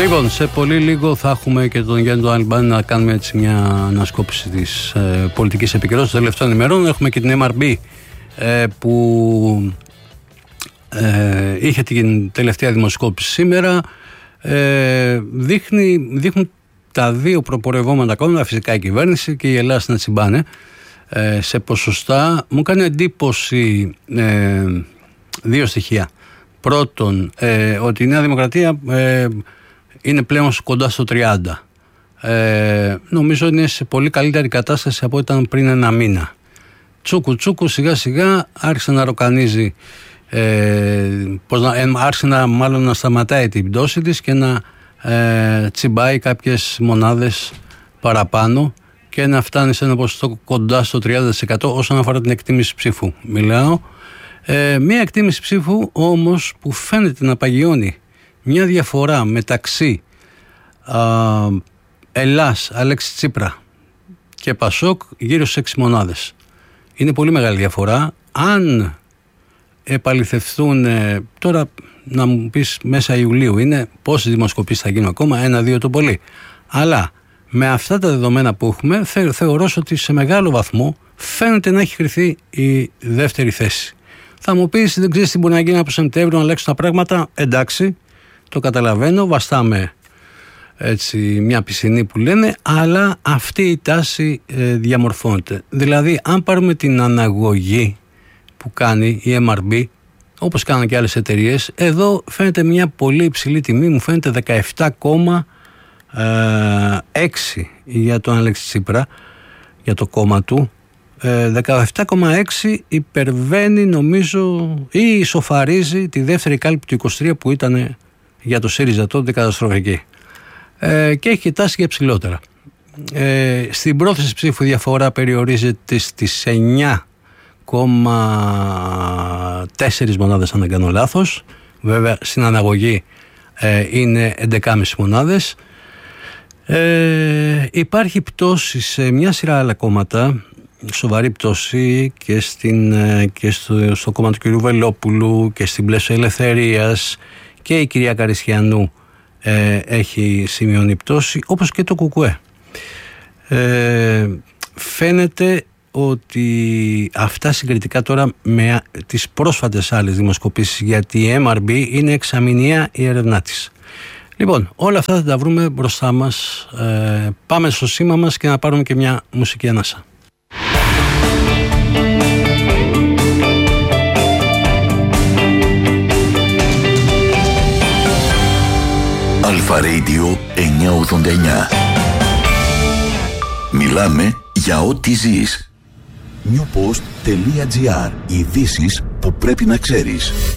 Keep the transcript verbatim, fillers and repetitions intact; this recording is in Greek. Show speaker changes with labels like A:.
A: Λοιπόν, σε πολύ λίγο θα έχουμε και τον Γιάννη τον Αλμπάνη να κάνουμε έτσι μια ανασκόπηση της ε, πολιτικής επικαιρότητας των τελευταίων ημερών. Έχουμε και την εμ αρ μπι ε, που ε, είχε την τελευταία δημοσκόπηση σήμερα. Ε, δείχνει, δείχνουν τα δύο προπορευόμενα κόμματα, φυσικά η κυβέρνηση και η Ελλάδα να τσιμπάνε ε, σε ποσοστά. Μου κάνει εντύπωση ε, δύο στοιχεία. Πρώτον, ε, ότι η Νέα Δημοκρατία ε, είναι πλέον κοντά στο τριάντα. Ε, νομίζω είναι σε πολύ καλύτερη κατάσταση από ό,τι ήταν πριν ένα μήνα. Τσούκου τσούκου σιγά σιγά άρχισε να ροκανίζει, ε, πώς να, ε, άρχισε να, μάλλον να σταματάει την πτώση της και να ε, τσιμπάει κάποιες μονάδες παραπάνω και να φτάνει σε ένα ποσοστό κοντά στο τριάντα τοις εκατό όσον αφορά την εκτίμηση ψήφου. Μιλάω. Ε, μία εκτίμηση ψήφου όμως που φαίνεται να παγιώνει μια διαφορά μεταξύ α, Ελλάς, Αλέξη Τσίπρα και Πασόκ γύρω στις έξι μονάδες. Είναι πολύ μεγάλη διαφορά. Αν επαληθευτούν ε, τώρα, να μου πεις μέσα Ιουλίου είναι πόσες δημοσκοπήσεις θα γίνουν ακόμα, ένα-δύο το πολύ. Αλλά με αυτά τα δεδομένα που έχουμε θε, θεωρώ ότι σε μεγάλο βαθμό φαίνεται να έχει κρυθεί η δεύτερη θέση. Θα μου πεις δεν ξέρεις τι μπορεί να γίνει από Σεπτέμβριο να αλλάξουν τα πράγματα. Εντάξει, το καταλαβαίνω, βαστάμε έτσι μια πισινή που λένε, αλλά αυτή η τάση ε, διαμορφώνεται. Δηλαδή αν πάρουμε την αναγωγή που κάνει η εμ αρ μπι, όπως κάνουν και άλλες εταιρείες, εδώ φαίνεται μια πολύ υψηλή τιμή, μου φαίνεται δεκαεπτά κόμμα έξι για τον Αλέξη Τσίπρα, για το κόμμα του. δεκαεπτά κόμμα έξι υπερβαίνει νομίζω ή ισοφαρίζει τη δεύτερη κάλπη του είκοσι τρία που ήταν για το ΣΥΡΙΖΑ τότε καταστροφική, ε, και έχει τάσει για ψηλότερα. Ε, στην πρόθεση ψήφου διαφορά περιορίζεται στις εννιά κόμμα τέσσερα μονάδες αν δεν κάνω λάθος. Βέβαια στην αναγωγή ε, είναι έντεκα κόμμα πέντε μονάδες. Ε, υπάρχει πτώση σε μια σειρά άλλα κόμματα, σοβαρή πτώση και, στην, και στο, στο κόμμα του κ. Βελόπουλου και στην Πλεύση Ελευθερίας, και η κυρία Καρισιανού ε, έχει σημειώνει πτώση, όπως και το ΚΚΕ. Ε, φαίνεται ότι αυτά συγκριτικά τώρα με τις πρόσφατες άλλες δημοσκοπήσεις, γιατί η εμ αρ μπι είναι εξαμηνιαία η έρευνά της. Λοιπόν, όλα αυτά θα τα βρούμε μπροστά μας. Ε, πάμε στο σήμα μας και να πάρουμε και μια μουσική ανάσα.
B: Αλφα Radio εννιακόσια ογδόντα εννιά. Μιλάμε για ό,τι ζεις. newpost.gr. Ειδήσεις που πρέπει να ξέρεις.